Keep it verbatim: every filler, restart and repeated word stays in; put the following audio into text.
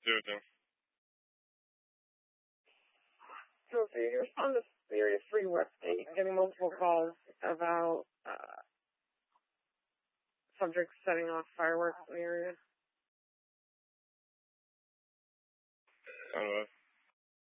two two. So, so you respond to Area three website, getting multiple calls about uh, subjects setting off fireworks in the area. Uh,